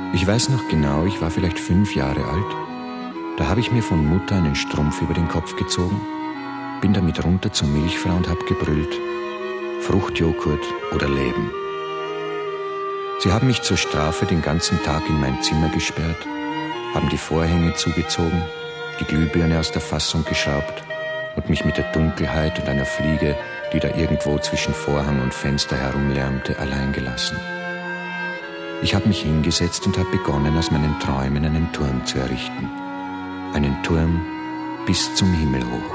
Ich weiß noch genau, ich war vielleicht 5 Jahre alt. Da habe ich mir von Mutter einen Strumpf über den Kopf gezogen, bin damit runter zur Milchfrau und hab gebrüllt: Fruchtjoghurt oder Leben. Sie haben mich zur Strafe den ganzen Tag in mein Zimmer gesperrt, haben die Vorhänge zugezogen, die Glühbirne aus der Fassung geschraubt und mich mit der Dunkelheit und einer Fliege, die da irgendwo zwischen Vorhang und Fenster herumlärmte, allein gelassen. Ich habe mich hingesetzt und habe begonnen, aus meinen Träumen einen Turm zu errichten. Einen Turm bis zum Himmel hoch.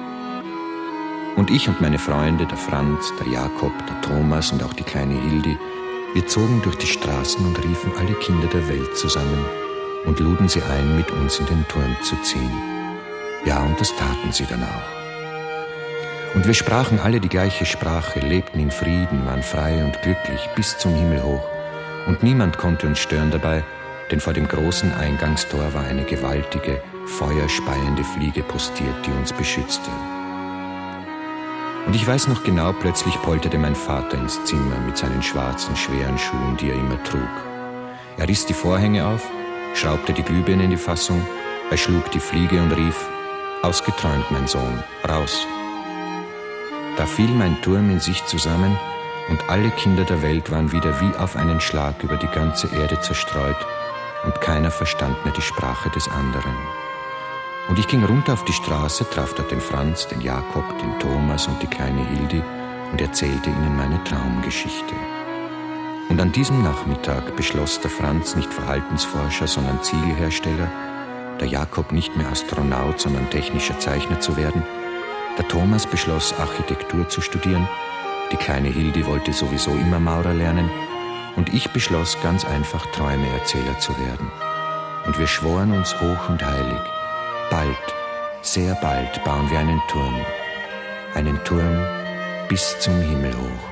Und ich und meine Freunde, der Franz, der Jakob, der Thomas und auch die kleine Hildi, wir zogen durch die Straßen und riefen alle Kinder der Welt zusammen und luden sie ein, mit uns in den Turm zu ziehen. Ja, und das taten sie dann auch. Und wir sprachen alle die gleiche Sprache, lebten in Frieden, waren frei und glücklich bis zum Himmel hoch. Und niemand konnte uns stören dabei, denn vor dem großen Eingangstor war eine gewaltige, feuerspeiende Fliege postiert, die uns beschützte. Und ich weiß noch genau, plötzlich polterte mein Vater ins Zimmer mit seinen schwarzen, schweren Schuhen, die er immer trug. Er riss die Vorhänge auf, schraubte die Glühbirne in die Fassung, erschlug die Fliege und rief: Ausgeträumt, mein Sohn, raus! Da fiel mein Turm in sich zusammen und alle Kinder der Welt waren wieder wie auf einen Schlag über die ganze Erde zerstreut und keiner verstand mehr die Sprache des anderen. Und ich ging runter auf die Straße, traf dort den Franz, den Jakob, den Thomas und die kleine Hildi und erzählte ihnen meine Traumgeschichte. Und an diesem Nachmittag beschloss der Franz, nicht Verhaltensforscher, sondern Ziegelhersteller, der Jakob nicht mehr Astronaut, sondern technischer Zeichner zu werden, der Thomas beschloss, Architektur zu studieren, die kleine Hildi wollte sowieso immer Maurer lernen und ich beschloss, ganz einfach Träumeerzähler zu werden. Und wir schworen uns hoch und heilig: Bald, sehr bald bauen wir einen Turm bis zum Himmel hoch.